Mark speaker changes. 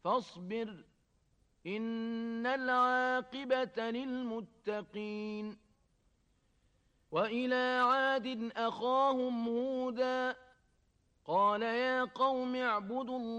Speaker 1: فاصبر إن العاقبة للمتقين. وإلى عاد أخاهم هودا قال يا قوم اعبدوا الله